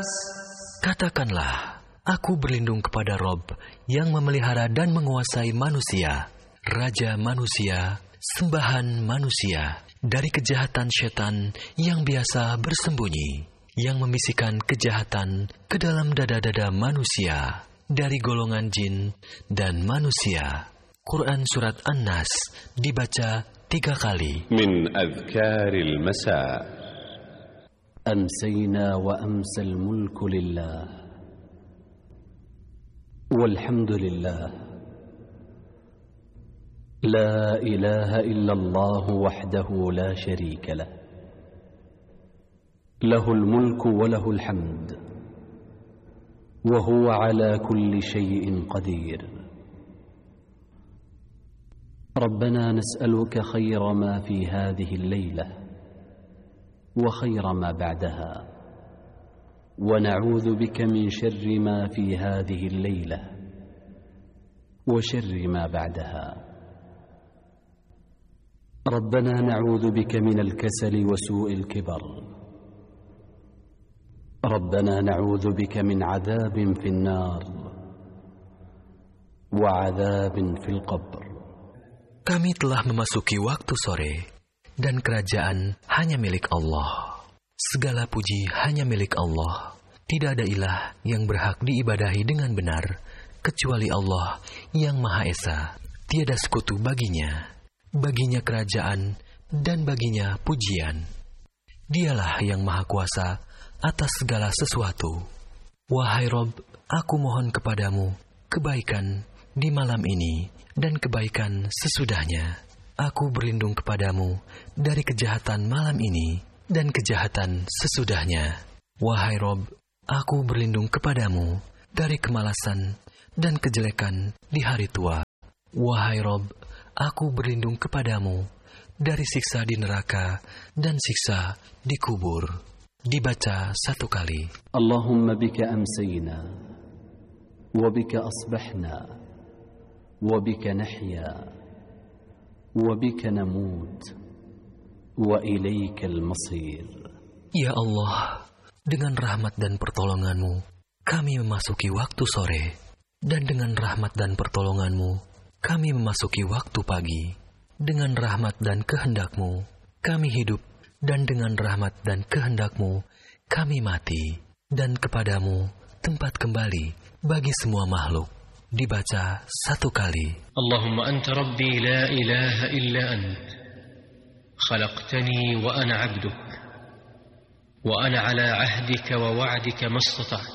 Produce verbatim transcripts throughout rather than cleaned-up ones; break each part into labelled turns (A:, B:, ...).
A: Katakanlah, aku berlindung kepada Rob yang memelihara dan menguasai manusia, Raja manusia, sembahan manusia, dari kejahatan setan yang biasa bersembunyi, yang membisikkan kejahatan ke dalam dada-dada manusia, dari golongan jin dan manusia. Quran Surat An-Nas dibaca tiga kali.
B: Min adhkaril masa.
C: Amsayna wa amsal mulku lillah. Walhamdulillah. لا إله إلا الله وحده لا شريك له له الملك وله الحمد وهو على كل شيء قدير ربنا نسألك خير ما في هذه الليلة وخير ما بعدها ونعوذ بك من شر ما في هذه الليلة وشر ما بعدها ربنا نعوذ بك من الكسل وسوء الكبر ربنا نعوذ بك من عذاب في النار وعذاب في القبر.
A: Kami telah memasuki waktu sore, dan kerajaan hanya milik Allah. Segala puji hanya milik Allah. Tidak ada ilah yang berhak diibadahi dengan benar, kecuali Allah yang Maha Esa. Tiada sekutu baginya. Baginya kerajaan dan baginya pujian. Dialah yang Maha Kuasa atas segala sesuatu. Wahai Rob, aku mohon kepadamu kebaikan di malam ini dan kebaikan sesudahnya. Aku berlindung kepadamu dari kejahatan malam ini dan kejahatan sesudahnya. Wahai Rob, aku berlindung kepadamu dari kemalasan dan kejelekan di hari tua. Wahai Rob, aku berlindung kepadamu dari siksa di neraka dan siksa di kubur. Dibaca satu kali.
C: Allahumma bika amsayna, wa bika asbahna, wa bika nahya, wa bika namut, wa ilaikal masir.
A: Ya Allah, dengan rahmat dan pertolonganmu, kami memasuki waktu sore, dan dengan rahmat dan pertolonganmu, kami memasuki waktu pagi. Dengan rahmat dan kehendak-Mu, kami hidup, dan dengan rahmat dan kehendak-Mu, kami mati. Dan kepadamu tempat kembali bagi semua makhluk. Dibaca satu kali.
D: Allahumma anta rabbi la ilaha illa ant. Khalaqtani wa ana abduk. Wa ana ala ahdika wa wa'dika mastata'at.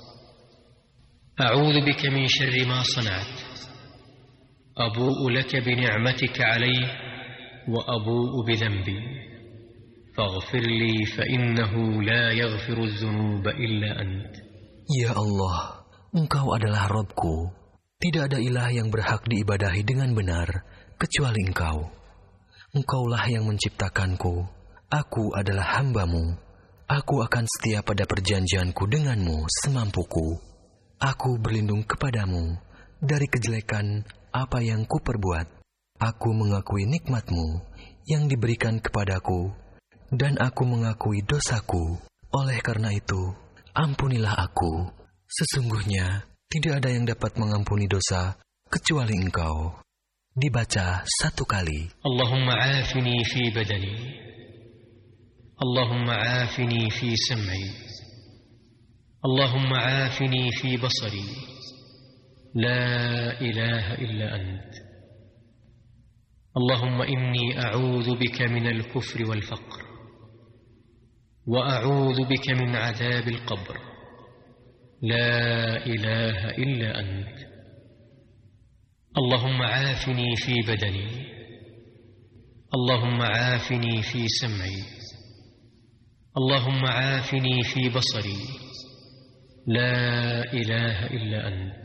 D: A'udhu bika min syarri ma sana'at. أبوء لك بنعمتك علي وأبوء بذنبي فاغفر لي فإنه لا يغفر الذنوب إلا أنت.
A: Ya Allah, Engkau adalah Rabbku. Tidak ada ilah yang berhak diibadahi dengan benar kecuali Engkau. Engkaulah yang menciptakanku. Aku adalah hamba-Mu. Aku akan setia pada perjanjianku denganmu semampuku. Aku berlindung kepadamu dari kejelekan apa yang kuperbuat. Aku mengakui nikmat-Mu yang diberikan kepadaku, dan aku mengakui dosaku. Oleh karena itu, ampunilah aku. Sesungguhnya tidak ada yang dapat mengampuni dosa kecuali Engkau. Dibaca satu kali.
D: Allahumma afini fi badani. Allahumma afini fi sam'i. Allahumma afini fi basari. لا إله إلا أنت. اللهم إني أعوذ بك من الكفر والفقر وأعوذ بك من عذاب القبر. لا إله إلا أنت. اللهم عافني في بدني. اللهم عافني في سمعي. اللهم عافني في بصري. لا إله إلا أنت.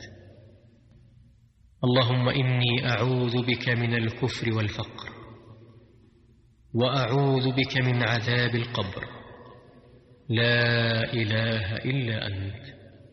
D: اللهم إني أعوذ بك من الكفر والفقر وأعوذ بك من عذاب القبر. لا إله إلا أنت.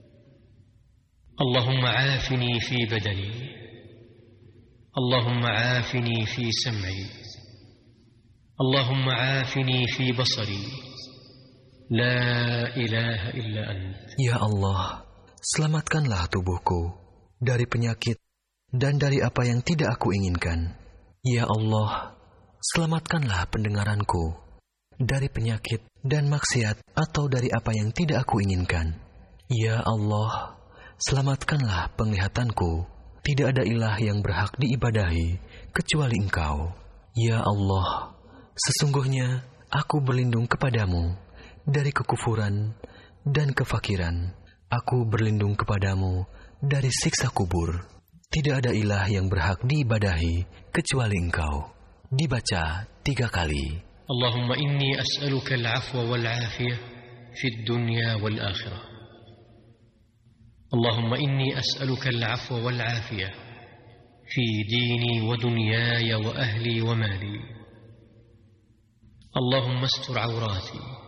D: اللهم عافني في بدني. اللهم عافني في سمعي. اللهم عافني في بصري. لا إله إلا أنت.
A: Ya Allah, selamatkanlah tubuhku dari penyakit dan dari apa yang tidak aku inginkan. Ya Allah, selamatkanlah pendengaranku dari penyakit dan maksiat atau dari apa yang tidak aku inginkan. Ya Allah, selamatkanlah penglihatanku. Tidak ada ilah yang berhak diibadahi kecuali Engkau. Ya Allah, sesungguhnya aku berlindung kepadamu dari kekufuran dan kefakiran. Aku berlindung kepadamu dari siksa kubur. Tidak ada ilah yang berhak diibadahi kecuali Engkau. Dibaca tiga kali.
D: Allahumma inni as'aluka al-'afwa wal-'afiyah fid dunya wal-akhirah. Allahumma inni as'aluka al-'afwa wal-'afiyah fi dini wa dunyaya wa ahli wa mali. Allahumma astur 'awrati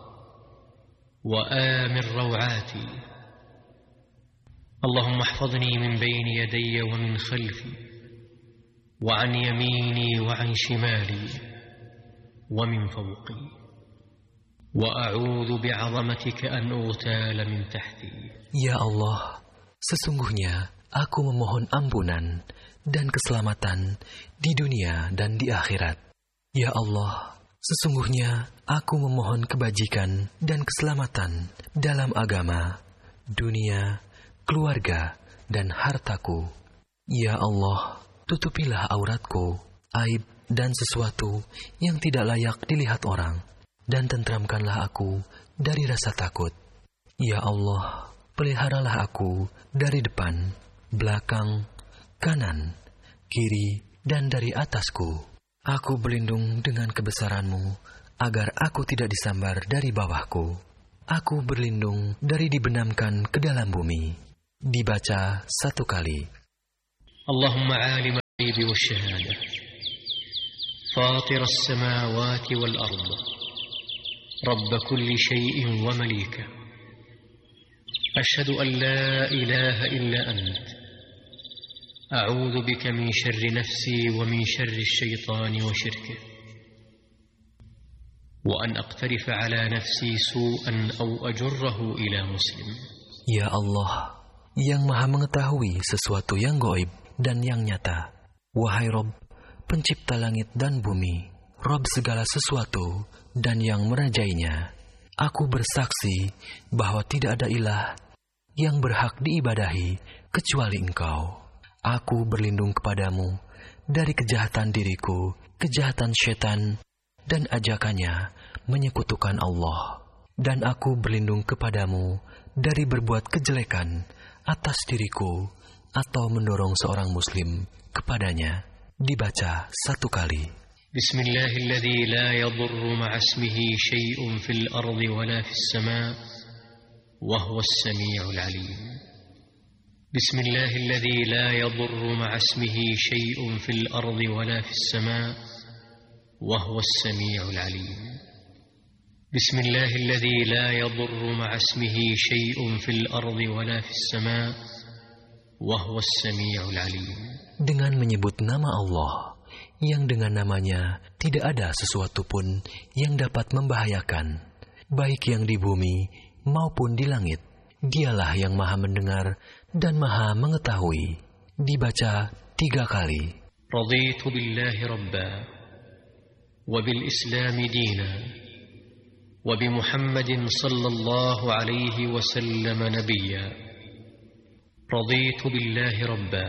D: وآمن روعاتي. اللهم احفظني من بين يدي ومن خلفي وعن يميني وعن شمالي ومن فوقي وأعوذ بعظمتك أن أغتال من تحتي.
A: Ya Allah, sesungguhnya aku memohon ampunan dan keselamatan di dunia dan di akhirat. Ya Allah, sesungguhnya aku memohon kebajikan dan keselamatan dalam agama, dunia, keluarga, dan hartaku. Ya Allah, tutupilah auratku, aib dan sesuatu yang tidak layak dilihat orang, dan tentramkanlah aku dari rasa takut. Ya Allah, peliharalah aku dari depan, belakang, kanan, kiri, dan dari atasku. Aku berlindung dengan kebesaran-Mu, agar aku tidak disambar dari bawahku. Aku berlindung dari dibenamkan ke dalam bumi. Dibaca satu kali.
D: Allahumma alim al-ghaibi wash-shahadah, fatir as-samawati wal-ard, rabb kulli shay'in wa malika. Ashhadu an la ilaha illa ant. أعوذ بك من شر نفسي ومن شر الشيطان وشركه وأن أقترف على نفسي سوءا أو أجره إلى مسلم.
A: Ya Allah, yang maha mengetahui sesuatu yang gaib dan yang nyata. Wahai Rabb, pencipta langit dan bumi, Rabb segala sesuatu dan yang merajainya, aku bersaksi bahwa tidak ada ilah yang berhak diibadahi kecuali Engkau. Aku berlindung kepadamu dari kejahatan diriku, kejahatan syaitan, dan ajakannya menyekutukan Allah. Dan aku berlindung kepadamu dari berbuat kejelekan atas diriku atau mendorong seorang muslim kepadanya. Dibaca satu kali.
D: Bismillahilladzi la yadurru ma'asmihi syai'un fil ardi wa la fis sama' wa huwas sami'ul 'alim. بسم الله الذي لا يضر مع اسمه شيء في الأرض ولا في السماء وهو السميع العليم. بسم الله الذي لا يضر مع اسمه شيء في الأرض ولا في السماء وهو السميع العليم.
A: Dengan menyebut nama Allah, yang dengan namanya tidak ada sesuatu pun yang dapat membahayakan, baik yang di bumi maupun di langit. Dialah yang maha mendengar dan maha mengetahui. Dibaca tiga kali.
D: Raditu billahi rabba wa bil islam dina wa bi Muhammadin sallallahu alaihi wasallam nabiyya. Raditu billahi rabba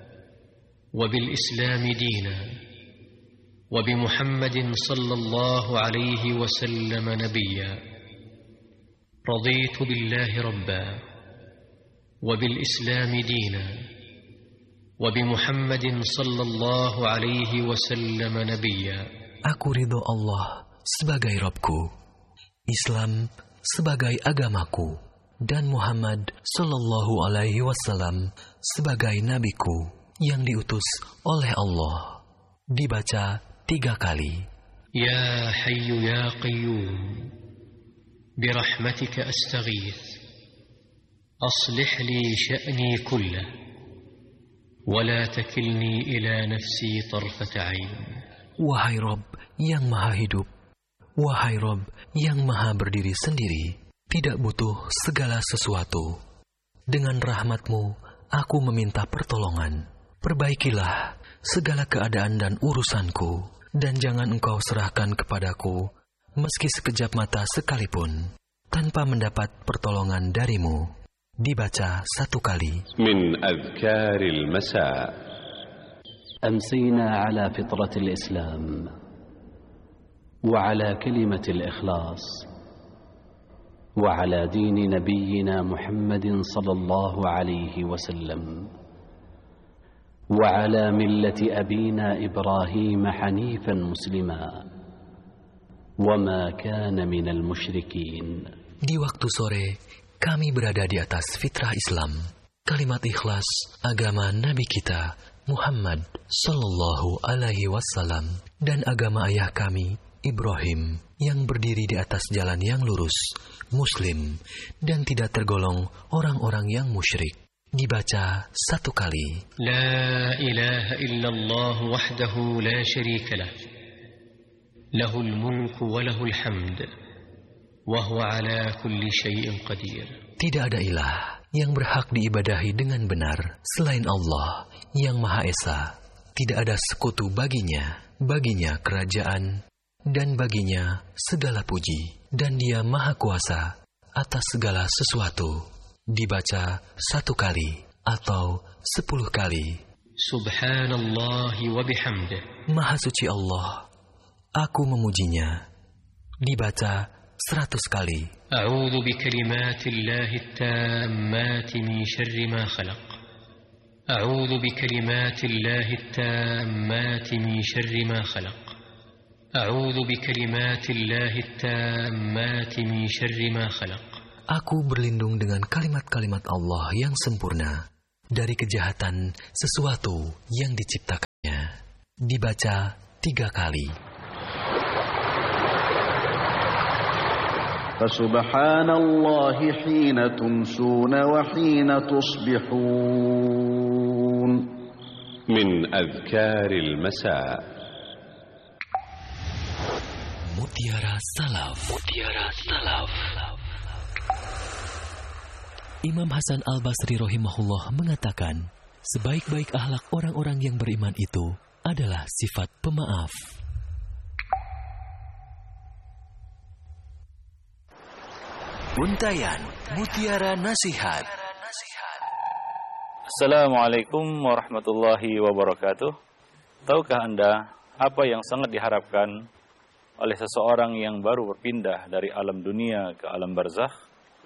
D: wa bil islam dina wa bi Muhammadin sallallahu alaihi wasallam nabiyya. رضيت بالله ربا وبالإسلام دينا وبمحمد صلى الله عليه وسلم نبيا.
A: Aku ridho Allah sebagai Rabbku, Islam sebagai agamaku, dan Muhammad sallallahu alaihi wasallam sebagai nabiku yang diutus oleh Allah. Dibaca tiga kali.
D: Ya Hayyu ya Qayyum, برحمتك أستغيث أصلح لي شأني كله ولا تكلني إلى نفسي طرفة عين.
A: Wahai Rabb yang maha hidup, wahai Rabb yang maha berdiri sendiri, tidak butuh segala sesuatu. Dengan rahmat-Mu, aku meminta pertolongan. Perbaikilah segala keadaan dan urusanku, dan jangan Engkau serahkan kepadaku, meski sekejap mata sekalipun, tanpa mendapat pertolongan dari-Mu. Dibaca satu kali.
B: من أذكار المساء.
C: أمسينا على فطرة الإسلام وعلى كلمة الإخلاص وعلى دين نبينا محمد صلى الله عليه وسلم وعلى ملة أبينا إبراهيم حنيفا مسلما وما كان من المشركين.
A: Di waktu sore, kami berada di atas fitrah Islam, kalimat ikhlas agama Nabi kita Muhammad sallallahu alaihi wasallam, dan agama ayah kami Ibrahim yang berdiri di atas jalan yang lurus, Muslim, dan tidak tergolong orang-orang yang musyrik. Dibaca satu kali.
D: La ilaha illallah wahdahu la syarika lah. Lahul mulku wa lahul hamd. Wa huwa ala kulli syai'in qadir.
A: Tidak ada ilah yang berhak diibadahi dengan benar selain Allah yang Maha Esa. Tidak ada sekutu baginya, baginya kerajaan, dan baginya segala puji, dan Dia Maha Kuasa atas segala sesuatu. Dibaca satu kali atau sepuluh kali.
D: Subhanallah wa bihamdih.
A: Maha suci Allah, aku memujinya. Dibaca seratus kali.
D: A'udzu bikalimatillahi tammati min syarri ma khalaq. A'udzu bikalimatillahi tammati min syarri ma khalaq. A'udzu bikalimatillahi tammati min syarri ma khalaq.
A: Aku berlindung dengan kalimat-kalimat Allah yang sempurna dari kejahatan sesuatu yang diciptakannya. Dibaca tiga kali.
E: Fasubhanallah hina tumsuna wa hina tusbihun.
B: من أذكار المساء.
A: Mutiara Salaf. Mutiara Salaf. Imam Hasan Al-Basri rahimahullah mengatakan, sebaik-baik akhlak orang-orang yang beriman itu adalah sifat pemaaf. Untayan Mutiara Nasihat.
F: Assalamualaikum warahmatullahi wabarakatuh. Tahukah Anda apa yang sangat diharapkan oleh seseorang yang baru berpindah dari alam dunia ke alam barzakh?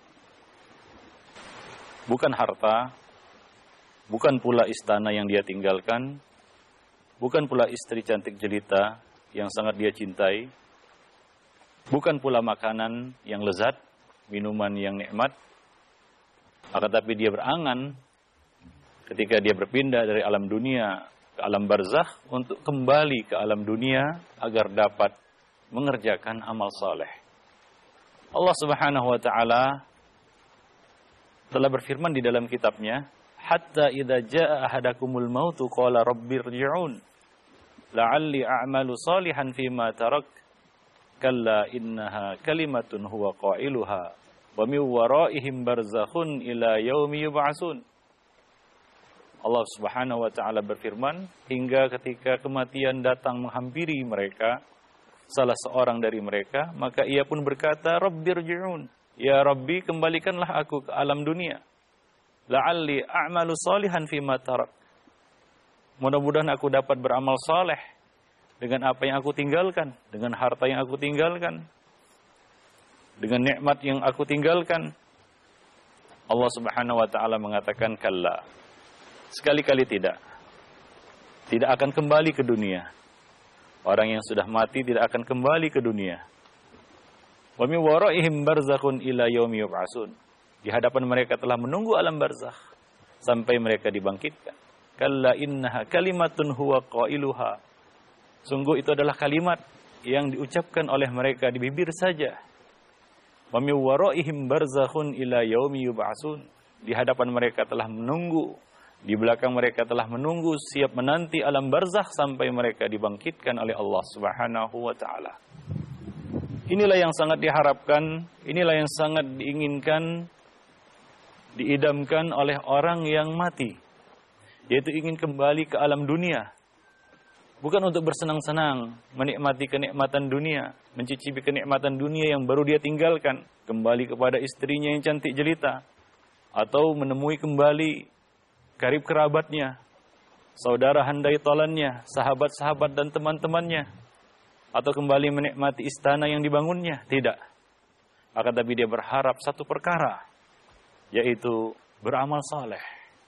F: Bukan harta, bukan pula istana yang dia tinggalkan, bukan pula istri cantik jelita yang sangat dia cintai, bukan pula makanan yang lezat, minuman yang nikmat, akan tapi dia berangan ketika dia berpindah dari alam dunia ke alam barzakh untuk kembali ke alam dunia agar dapat mengerjakan amal saleh. Allah Subhanahu wa taala telah berfirman di dalam kitabnya, hatta idza jaa ahadakumul mautu qala rabbirji'un la'alli a'malu salihan fima tarak kalla innaha kalimatun huwa qailuha wa min waraihim barzakhun ila yaumi yub'atsun. Allah Subhanahu wa taala berfirman, hingga ketika kematian datang menghampiri mereka, salah seorang dari mereka, maka ia pun berkata, rabbirji'un, ya Rabbi, kembalikanlah aku ke alam dunia. La'alli a'malu salihan fima tarak. Mudah-mudahan aku dapat beramal saleh dengan apa yang aku tinggalkan, dengan harta yang aku tinggalkan, dengan nikmat yang aku tinggalkan. Allah Subhanahu wa taala mengatakan, kalla. Sekali-kali tidak. Tidak akan kembali ke dunia. Orang yang sudah mati tidak akan kembali ke dunia. Wa min waraihim barzakhun ila yaumi yub'atsun. Di hadapan mereka telah menunggu alam barzakh sampai mereka dibangkitkan. Kalla innaha kalimatun huwa qailuha. Sungguh itu adalah kalimat yang diucapkan oleh mereka di bibir saja. Wa min waraihim barzakhun ila yaumi yub'atsun. Di hadapan mereka telah menunggu, di belakang mereka telah menunggu, siap menanti alam barzakh sampai mereka dibangkitkan oleh Allah Subhanahu wa taala. Inilah yang sangat diharapkan, inilah yang sangat diinginkan, diidamkan oleh orang yang mati, yaitu ingin kembali ke alam dunia. Bukan untuk bersenang-senang, menikmati kenikmatan dunia, mencicipi kenikmatan dunia yang baru dia tinggalkan, kembali kepada istrinya yang cantik jelita, atau menemui kembali karib kerabatnya, saudara handai tolannya, sahabat-sahabat dan teman-temannya, atau kembali menikmati istana yang dibangunnya. Tidak. Akan tapi dia berharap satu perkara, yaitu beramal saleh.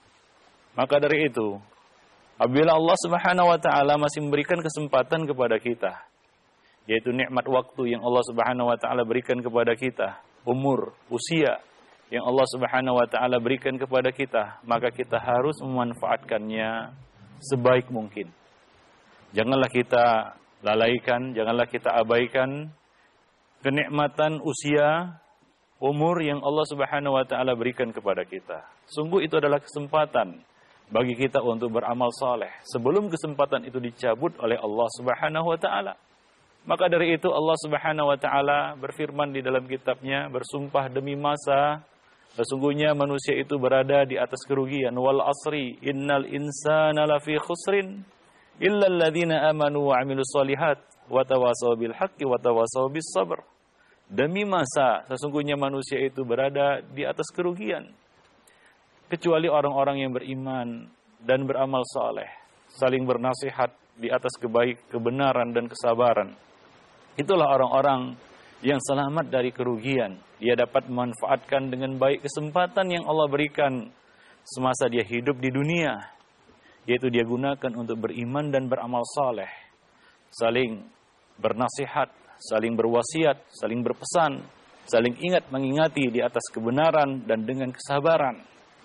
F: Maka dari itu, apabila Allah Subhanahu wa taala masih memberikan kesempatan kepada kita, yaitu nikmat waktu yang Allah Subhanahu wa taala berikan kepada kita, umur, usia yang Allah Subhanahu wa taala berikan kepada kita, maka kita harus memanfaatkannya sebaik mungkin. Janganlah kita lalaikan, janganlah kita abaikan kenikmatan usia, umur yang Allah Subhanahu wa taala berikan kepada kita. Sungguh itu adalah kesempatan bagi kita untuk beramal saleh sebelum kesempatan itu dicabut oleh Allah Subhanahu wa taala. Maka dari itu Allah Subhanahu wa taala berfirman di dalam kitabnya, bersumpah demi masa, sesungguhnya manusia itu berada di atas kerugian. Wal asri innal insana lafi khusrin illa alladhina amanu wa amilus solihat wa tawasaw bil haqqi wa tawasaw bis sabr. Demi masa, sesungguhnya manusia itu berada di atas kerugian, kecuali orang-orang yang beriman dan beramal saleh, saling bernasihat di atas kebaik, kebenaran dan kesabaran. Itulah orang-orang yang selamat dari kerugian. Dia dapat memanfaatkan dengan baik kesempatan yang Allah berikan semasa dia hidup di dunia, yaitu dia gunakan untuk beriman dan beramal saleh, saling bernasihat, saling berwasiat, saling berpesan, saling ingat mengingati di atas kebenaran dan dengan kesabaran.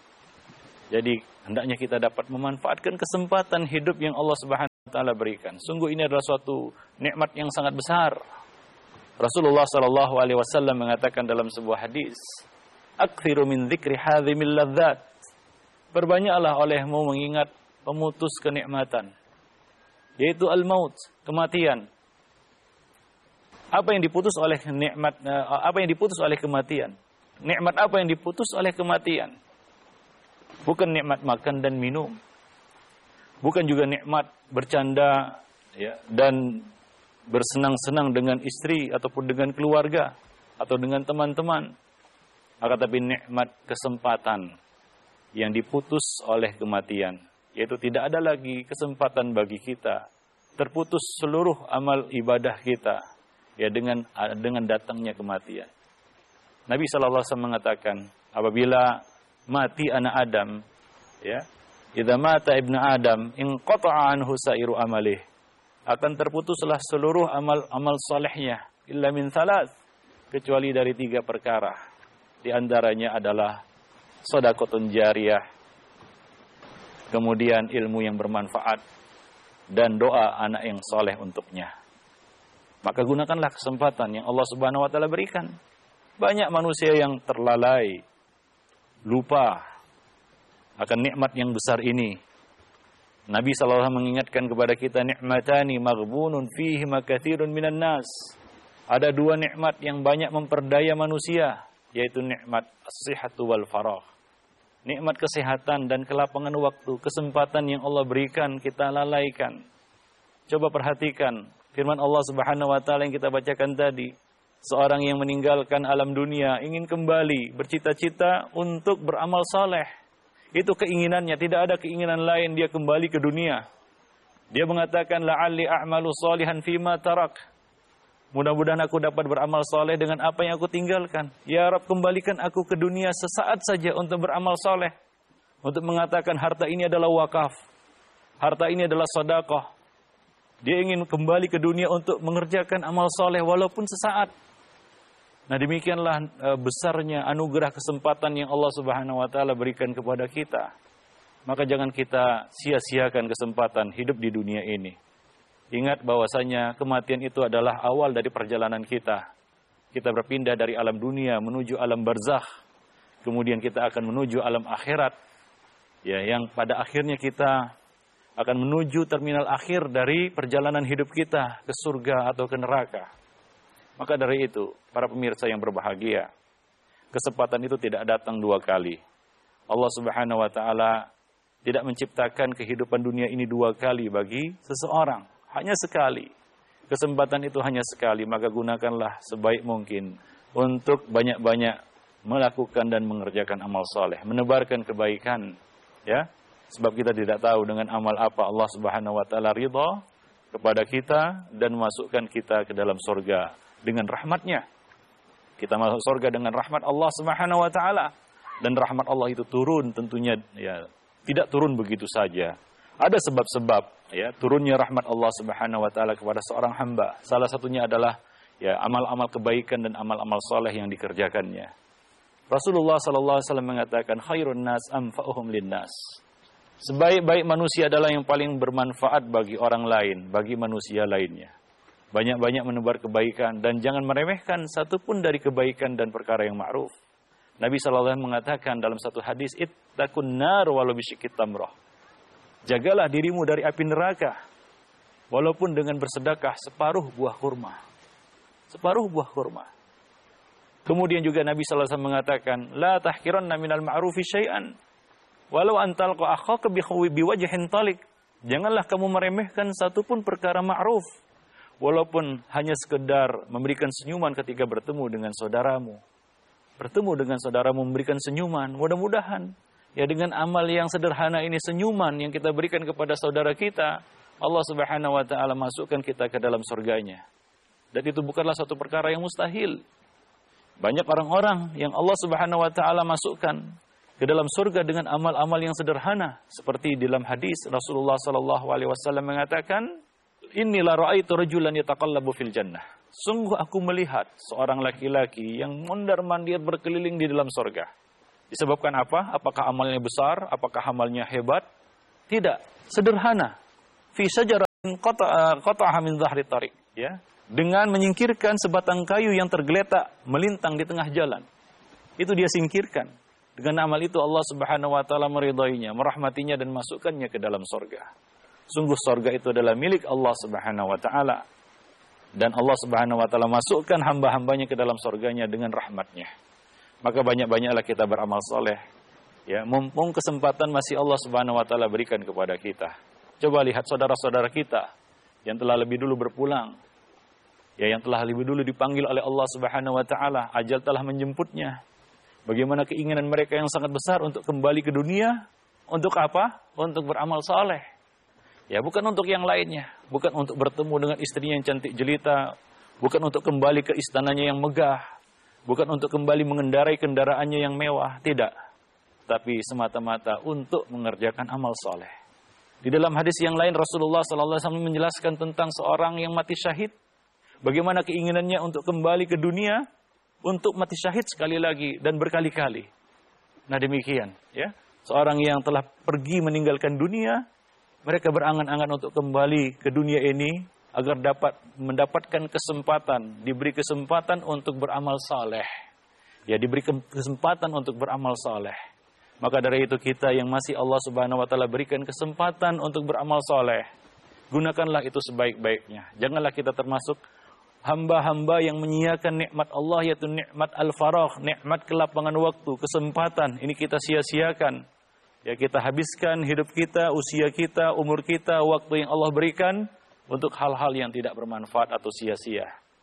F: Jadi hendaknya kita dapat memanfaatkan kesempatan hidup yang Allah Subhanahu wa taala berikan. Sungguh ini adalah suatu nikmat yang sangat besar. Rasulullah sallallahu alaihi wasallam mengatakan dalam sebuah hadis, "Aktsiru min dzikri hadzimil ladzat." Perbanyaklah olehmu mengingat pemutus kenikmatan, yaitu al-maut, kematian. Apa yang diputus oleh nikmat apa yang diputus oleh kematian? Nikmat apa yang diputus oleh kematian? Bukan nikmat makan dan minum. Bukan juga nikmat bercanda ya, dan bersenang-senang dengan istri ataupun dengan keluarga atau dengan teman-teman. Akan tapi nikmat kesempatan yang diputus oleh kematian, yaitu tidak ada lagi kesempatan bagi kita, terputus seluruh amal ibadah kita ya dengan dengan datangnya kematian. Nabi sallallahu alaihi wasallam mengatakan, apabila mati anak Adam, ya, idza mata ibnu Adam inqata'a anhu sa'iru amalih, akan terputuslah seluruh amal-amal salehnya illa min thalath, kecuali dari tiga perkara. Di antaranya adalah shadaqatun jariyah, kemudian ilmu yang bermanfaat, dan doa anak yang soleh untuknya. Maka gunakanlah kesempatan yang Allah Subhanahu wa taala berikan. Banyak manusia yang terlalai, lupa akan nikmat yang besar ini. Nabi sallallahu alaihi wasallam mengingatkan kepada kita, nikmatani maghbunun fihi makatsirun minan nas. Ada dua nikmat yang banyak memperdaya manusia, yaitu nikmat as-sihhatu wal faragh. Nikmat kesehatan dan kelapangan waktu, kesempatan yang Allah berikan kita lalaikan. Coba perhatikan firman Allah Subhanahu wa taala yang kita bacakan tadi. Seorang yang meninggalkan alam dunia ingin kembali, bercita-cita untuk beramal saleh. Itu keinginannya, tidak ada keinginan lain dia kembali ke dunia. Dia mengatakan, la'alli a'malu salihan fima tarak. Mudah-mudahan aku dapat beramal saleh dengan apa yang aku tinggalkan. Ya Rabb, kembalikan aku ke dunia sesaat saja untuk beramal saleh. Untuk mengatakan harta ini adalah wakaf. Harta ini adalah sedekah. Dia ingin kembali ke dunia untuk mengerjakan amal saleh walaupun sesaat. Nah, demikianlah e, besarnya anugerah kesempatan yang Allah Subhanahu wa taala berikan kepada kita. Maka jangan kita sia-siakan kesempatan hidup di dunia ini. Ingat bahwasanya kematian itu adalah awal dari perjalanan kita. Kita berpindah dari alam dunia menuju alam barzakh. Kemudian kita akan menuju alam akhirat. Ya, yang pada akhirnya kita akan menuju terminal akhir dari perjalanan hidup kita ke surga atau ke neraka. Maka dari itu, para pemirsa yang berbahagia, kesempatan itu tidak datang dua kali. Allah Subhanahu wa taala tidak menciptakan kehidupan dunia ini dua kali bagi seseorang, hanya sekali. Kesempatan itu hanya sekali, maka gunakanlah sebaik mungkin untuk banyak-banyak melakukan dan mengerjakan amal soleh, menebarkan kebaikan, ya. Sebab kita tidak tahu dengan amal apa Allah Subhanahu wa taala ridha kepada kita dan memasukkan kita ke dalam surga dengan rahmatnya. Kita masuk surga dengan rahmat Allah Subhanahu wa taala, dan rahmat Allah itu turun tentunya ya tidak turun begitu saja. Ada sebab-sebab ya turunnya rahmat Allah Subhanahu wa taala kepada seorang hamba. Salah satunya adalah ya amal-amal kebaikan dan amal-amal soleh yang dikerjakannya. Rasulullah sallallahu alaihi wasallam mengatakan khairun nas anfa'uhum linnas. Sebaik-baik manusia adalah yang paling bermanfaat bagi orang lain, bagi manusia lainnya. Banyak-banyak menebar kebaikan dan jangan meremehkan satu pun dari kebaikan dan perkara yang ma'ruf. Nabi sallallahu alaihi wasallam mengatakan dalam satu hadis, ittaqun nar walau bisyikit tamrah. Jagalah dirimu dari api neraka walaupun dengan bersedekah separuh buah kurma. Separuh buah kurma. Kemudian juga Nabi sallallahu alaihi wasallam mengatakan, la tahqiranna minal ma'rufi syai'an walau antalqa akhaka biwajhin talik. Janganlah kamu meremehkan satu pun perkara ma'ruf, walaupun hanya sekedar memberikan senyuman ketika bertemu dengan saudaramu. Bertemu dengan saudaramu memberikan senyuman. Mudah-mudahan ya dengan amal yang sederhana ini, senyuman yang kita berikan kepada saudara kita, Allah Subhanahu wa taala masukkan kita ke dalam surganya. Dan itu bukanlah suatu perkara yang mustahil. Banyak orang-orang yang Allah Subhanahu wa taala masukkan ke dalam surga dengan amal-amal yang sederhana. Seperti dalam hadis Rasulullah sallallahu alaihi wasallam mengatakan, Inni la ra'aitu rajulan yataqallabu fil jannah. Sungguh aku melihat seorang laki-laki yang mondar-mandir berkeliling di dalam surga. Disebabkan apa? Apakah amalnya besar? Apakah amalnya hebat? Tidak, sederhana. Fi syajaratin qata'aha min dhahri tariq, ya. Dengan menyingkirkan sebatang kayu yang tergeletak melintang di tengah jalan. Itu dia singkirkan. Dengan amal itu Allah Subhanahu wa taala meridainya, merahmatinya dan masukkannya ke dalam surga. Sungguh surga itu adalah milik Allah Subhanahu wa taala. Dan Allah Subhanahu wa taala masukkan hamba-hambanya ke dalam surganya dengan rahmatnya. Maka banyak-banyaklah kita beramal soleh. Ya, mumpung kesempatan masih Allah Subhanahu wa taala berikan kepada kita. Coba lihat saudara-saudara kita yang telah lebih dulu berpulang. Ya, yang telah lebih dulu dipanggil oleh Allah Subhanahu wa taala, ajal telah menjemputnya. Bagaimana keinginan mereka yang sangat besar untuk kembali ke dunia? Untuk apa? Untuk beramal soleh. Ya, bukan untuk yang lainnya. Bukan untuk bertemu dengan istrinya yang cantik jelita. Bukan untuk kembali ke istananya yang megah. Bukan untuk kembali mengendarai kendaraannya yang mewah. Tidak. Tapi semata-mata untuk mengerjakan amal soleh. Di dalam hadis yang lain Rasulullah sallallahu alaihi wasallam menjelaskan tentang seorang yang mati syahid. Bagaimana keinginannya untuk kembali ke dunia. Untuk mati syahid sekali lagi dan berkali-kali. Nah demikian. Ya, seorang yang telah pergi meninggalkan dunia. Mereka berangan-angan untuk kembali ke dunia ini agar dapat mendapatkan kesempatan, diberi kesempatan untuk beramal saleh. Ya, diberi kesempatan untuk beramal saleh. Maka dari itu kita yang masih Allah Subhanahu wa taala berikan kesempatan untuk beramal saleh, gunakanlah itu sebaik-baiknya. Janganlah kita termasuk hamba-hamba yang menyia-nyiakan nikmat Allah, yaitu nikmat al-faragh, nikmat kelapangan waktu, kesempatan. Ini kita sia-siakan. Ya, kita habiskan hidup kita, usia kita, umur kita, waktu yang Allah berikan untuk hal-hal yang tidak bermanfaat atau sia-sia.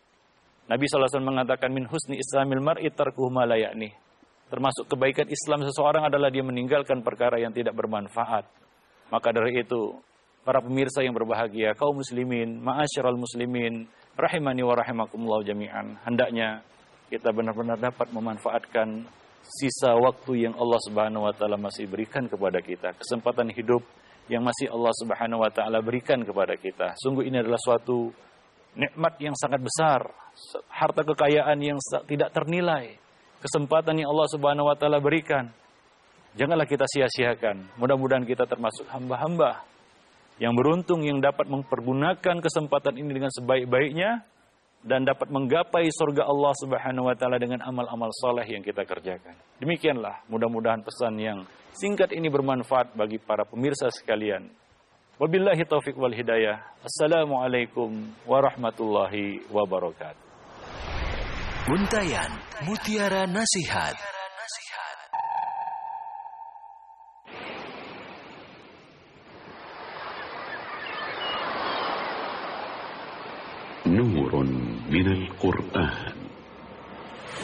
F: Nabi sallallahu alaihi wasallam mengatakan min husni islamil mar'i tarkuhu ma la ya'ni. Termasuk kebaikan Islam seseorang adalah dia meninggalkan perkara yang tidak bermanfaat. Maka dari itu, para pemirsa yang berbahagia, kaum muslimin, ma'asyiral muslimin, rahimani wa rahimakumullah jami'an. Hendaknya kita benar-benar dapat memanfaatkan sisa waktu yang Allah Subhanahu wa taala masih berikan kepada kita, kesempatan hidup yang masih Allah Subhanahu wa taala berikan kepada kita. Sungguh ini adalah suatu nikmat yang sangat besar, harta kekayaan yang tidak ternilai, kesempatan yang Allah Subhanahu wa taala berikan. Janganlah kita sia-siakan. Mudah-mudahan kita termasuk hamba-hamba yang beruntung yang dapat mempergunakan kesempatan ini dengan sebaik-baiknya dan dapat menggapai surga Allah Subhanahu wa taala dengan amal-amal saleh yang kita kerjakan. Demikianlah, mudah-mudahan pesan yang singkat ini bermanfaat bagi para pemirsa sekalian. Wabillahi taufiq wal hidayah. Assalamualaikum warahmatullahi wabarakatuh.
A: Untayan Mutiara Nasihat.
B: نور من القرآن.